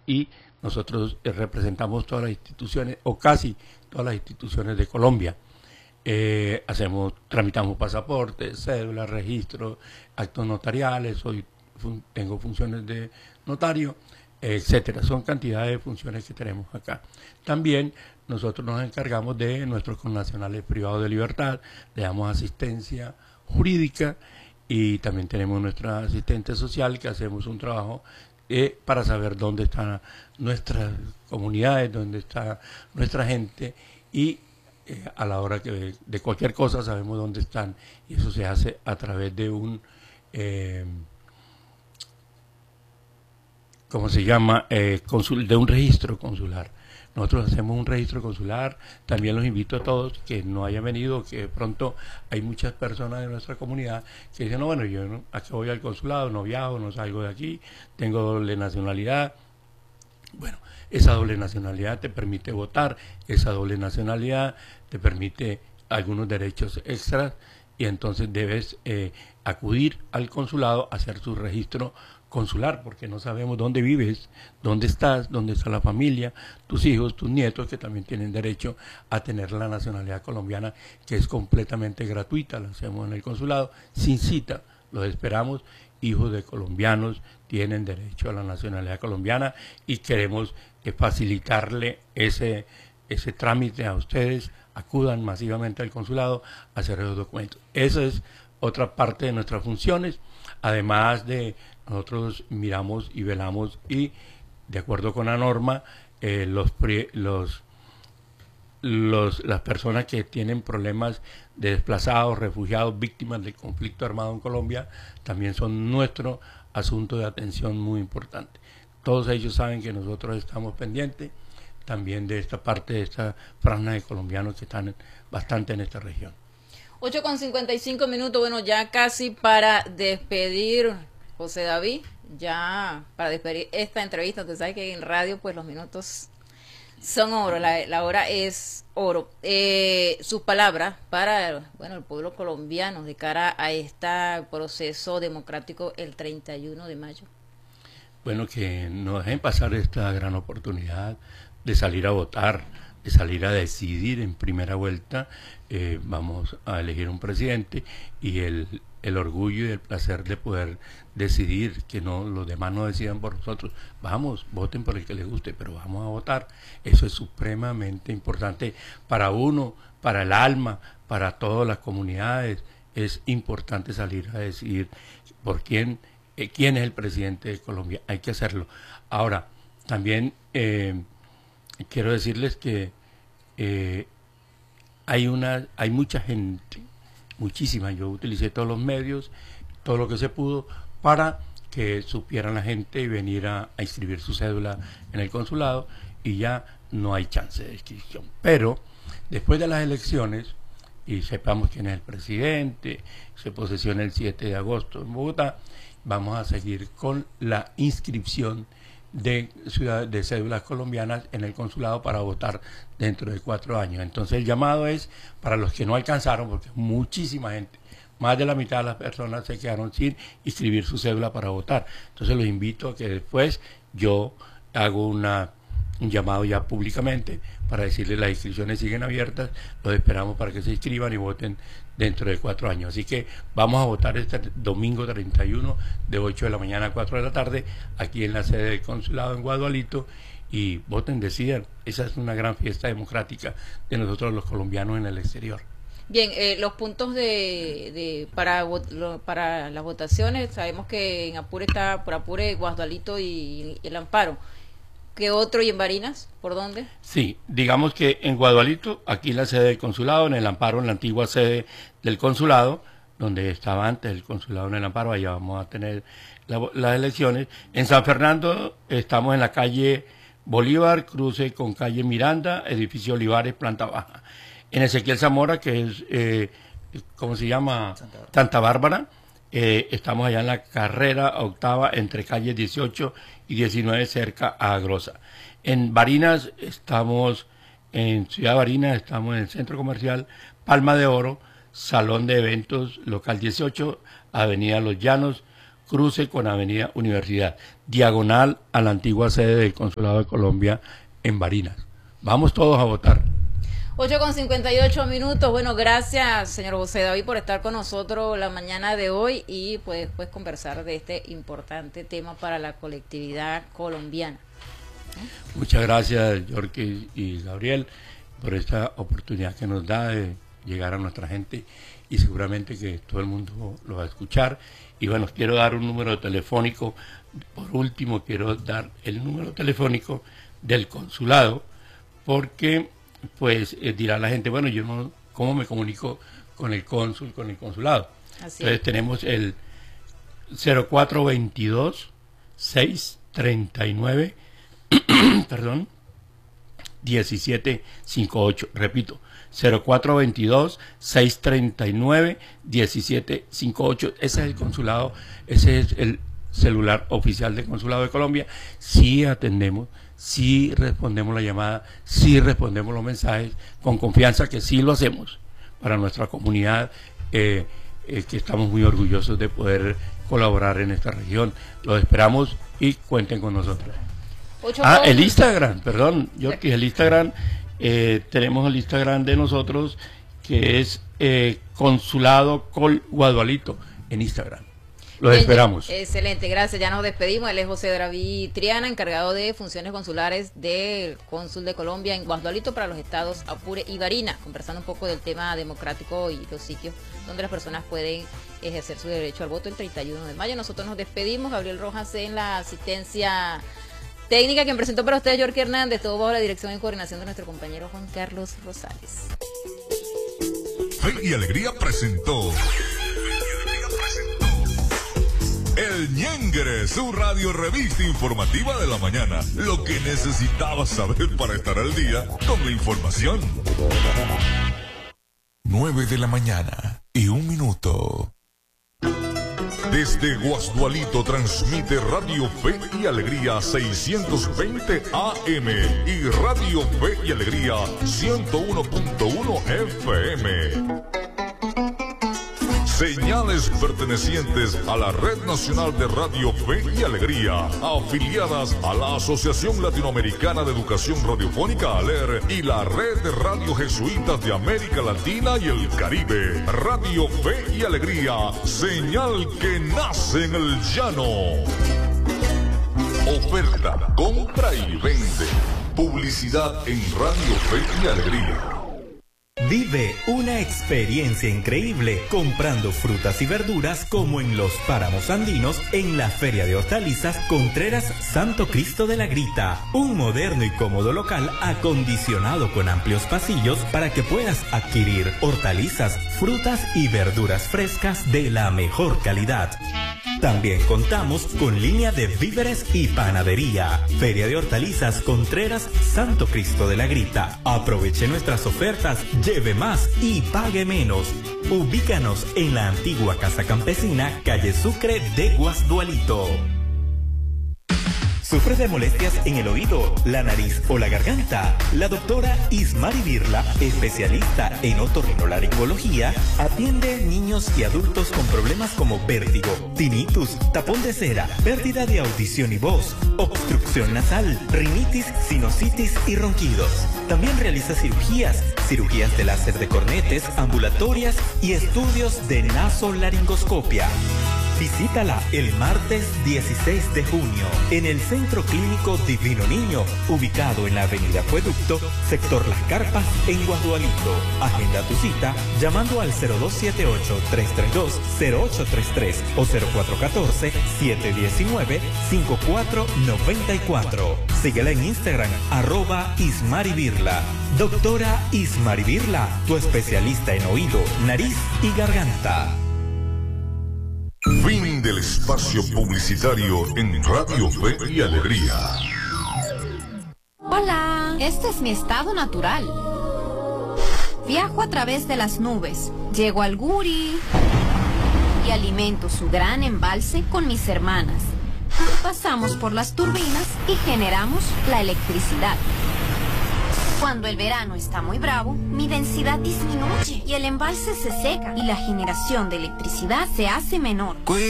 y nosotros representamos todas las instituciones, o casi todas las instituciones de Colombia. Tramitamos pasaportes, cédulas, registros, actos notariales, tengo funciones de notario, etcétera. Son cantidades de funciones que tenemos acá. También nosotros nos encargamos de nuestros connacionales privados de libertad, le damos asistencia jurídica y también tenemos nuestra asistente social que hacemos un trabajo para saber dónde están nuestras comunidades, dónde está nuestra gente y a la hora de cualquier cosa sabemos dónde están y eso se hace a través de un ¿cómo se llama? De un registro consular. Nosotros hacemos un registro consular, también los invito a todos que no hayan venido, que de pronto hay muchas personas de nuestra comunidad que dicen, no, bueno, yo no, aquí voy al consulado, no viajo, no salgo de aquí, tengo doble nacionalidad. Bueno, esa doble nacionalidad te permite votar, esa doble nacionalidad te permite algunos derechos extras y entonces debes acudir al consulado a hacer tu registro consular, porque no sabemos dónde vives, dónde está la familia, tus hijos, tus nietos, que también tienen derecho a tener la nacionalidad colombiana, que es completamente gratuita, la hacemos en el consulado, sin cita, los esperamos, hijos de colombianos tienen derecho a la nacionalidad colombiana y queremos facilitarle ese trámite a ustedes, acudan masivamente al consulado a hacer los documentos. Esa es otra parte de nuestras funciones, además de nosotros miramos y velamos y de acuerdo con la norma las personas que tienen problemas de desplazados, refugiados, víctimas del conflicto armado en Colombia también son nuestro asunto de atención muy importante. Todos ellos saben que nosotros estamos pendientes también de esta parte, de esta franja de colombianos que están bastante en esta región. 8:55, bueno, ya casi para despedir, José David, ya para despedir esta entrevista. Usted sabe que en radio pues los minutos son oro, la hora es oro. Sus palabras para el pueblo colombiano de cara a este proceso democrático el 31 de mayo. Bueno, que nos dejen pasar esta gran oportunidad de salir a votar, de salir a decidir en primera vuelta. Vamos a elegir un presidente y el orgullo y el placer de poder decidir, que no los demás no decidan por nosotros. Vamos, voten por el que les guste, pero vamos a votar. Eso es supremamente importante para uno, para el alma, para todas las comunidades. Es importante salir a decidir por quién es el presidente de Colombia. Hay que hacerlo. Ahora, también quiero decirles que hay mucha gente, muchísima. Yo utilicé todos los medios, todo lo que se pudo para que supieran la gente y venir a inscribir su cédula en el consulado y ya no hay chance de inscripción. Pero después de las elecciones y sepamos quién es el presidente, se posesiona el 7 de agosto en Bogotá, vamos a seguir con la inscripción de cédulas colombianas en el consulado para votar dentro de 4 años. Entonces el llamado es para los que no alcanzaron, porque muchísima gente, más de la mitad de las personas se quedaron sin inscribir su cédula para votar. Entonces los invito a que después yo hago un llamado ya públicamente para decirles las inscripciones siguen abiertas, los esperamos para que se inscriban y voten dentro de 4 años. Así que vamos a votar este domingo 31 de 8 de la mañana a 4 de la tarde aquí en la sede del consulado en Guadualito y voten, decidan. Esa es una gran fiesta democrática de nosotros los colombianos en el exterior. Bien, los puntos para las votaciones, sabemos que en Apure está por Apure, Guadualito y el Amparo. ¿Qué otro? ¿Y en Barinas? ¿Por dónde? Sí, digamos que en Guadualito, aquí en la sede del consulado, en el Amparo, en la antigua sede del consulado, donde estaba antes el consulado en el Amparo, allá vamos a tener las elecciones. En San Fernando estamos en la calle Bolívar, cruce con calle Miranda, edificio Olivares, planta baja. En Ezequiel Zamora, que es, ¿cómo se llama? Santa Bárbara. Estamos allá en la carrera octava entre calles 18 y 19 cerca a Agrosa. En Barinas estamos, en Ciudad Barinas estamos en el centro comercial Palma de Oro, salón de eventos local 18, avenida Los Llanos cruce con Avenida Universidad, diagonal a la antigua sede del Consulado de Colombia en Barinas. Vamos todos a votar. 8:58. Bueno, gracias, señor José David, por estar con nosotros la mañana de hoy y pues conversar de este importante tema para la colectividad colombiana. Muchas gracias, Yorke y Gabriel, por esta oportunidad que nos da de llegar a nuestra gente y seguramente que todo el mundo lo va a escuchar. Y bueno, quiero dar un número telefónico. Por último, quiero dar el número telefónico del consulado, porque pues dirá la gente, bueno, yo no, ¿cómo me comunico con el cónsul, con el consulado? Así Entonces tenemos el 0422 639 perdón, 1758, repito, 0422 639 1758. Ese es el consulado, ese es el celular oficial del Consulado de Colombia. Sí atendemos, sí respondemos la llamada, sí respondemos los mensajes, con confianza que sí lo hacemos para nuestra comunidad, que estamos muy orgullosos de poder colaborar en esta región. Los esperamos y cuenten con nosotros. El Instagram, perdón, Yorke, el Instagram, tenemos el Instagram de nosotros, que es Consulado Col Guadualito en Instagram. Los esperamos. Excelente, gracias. Ya nos despedimos. Él es José David Triana, encargado de funciones consulares del Cónsul de Colombia en Guasdualito para los estados Apure y Barinas, conversando un poco del tema democrático y los sitios donde las personas pueden ejercer su derecho al voto el 31 de mayo. Nosotros nos despedimos. Gabriel Rojas en la asistencia técnica, quien presentó para ustedes Yorke Hernández, todo bajo la dirección y coordinación de nuestro compañero Juan Carlos Rosales. Fe y Alegría presentó El Ñengre, su radio revista informativa de la mañana. Lo que necesitabas saber para estar al día con la información. 9:01 Desde Guasdualito transmite Radio Fe y Alegría 620 AM y Radio Fe y Alegría 101.1 FM. Señales pertenecientes a la Red Nacional de Radio Fe y Alegría, afiliadas a la Asociación Latinoamericana de Educación Radiofónica ALER y la Red de Radio Jesuitas de América Latina y el Caribe. Radio Fe y Alegría, señal que nace en el llano. Oferta, compra y vende. Publicidad en Radio Fe y Alegría. Vive una experiencia increíble comprando frutas y verduras como en los páramos andinos en la Feria de Hortalizas Contreras Santo Cristo de la Grita. Un moderno y cómodo local acondicionado con amplios pasillos para que puedas adquirir hortalizas, frutas y verduras frescas de la mejor calidad. También contamos con línea de víveres y panadería. Feria de Hortalizas Contreras Santo Cristo de la Grita. Aproveche nuestras ofertas, lleve más y pague menos. Ubícanos en la antigua Casa Campesina, calle Sucre de Guasdualito. ¿Sufres de molestias en el oído, la nariz o la garganta? La doctora Ismari Birla, especialista en otorrinolaringología, atiende niños y adultos con problemas como vértigo, tinnitus, tapón de cera, pérdida de audición y voz, obstrucción nasal, rinitis, sinusitis y ronquidos. También realiza cirugías de láser de cornetes, ambulatorias y estudios de nasolaringoscopia. Visítala el martes 16 de junio en el Centro Clínico Divino Niño, ubicado en la Avenida Acueducto, sector Las Carpas, en Guasdualito. Agenda tu cita llamando al 0278-332-0833 o 0414-719-5494. Síguela en Instagram, @IsmariBirla. Doctora Ismari Birla, tu especialista en oído, nariz y garganta. Fin del espacio publicitario en Radio Fe y Alegría. Hola, este es mi estado natural. Viajo a través de las nubes, llego al Guri y alimento su gran embalse con mis hermanas. Pasamos por las turbinas y generamos la electricidad. Cuando el verano está muy bravo, mi densidad disminuye y el embalse se seca y la generación de electricidad se hace menor.